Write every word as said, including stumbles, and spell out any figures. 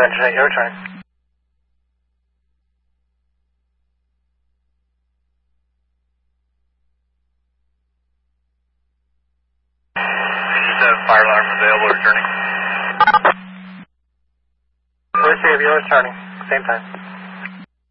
engine eight, you're returning. Engine seven, fire alarm available, returning. Receive, you're returning. Same time.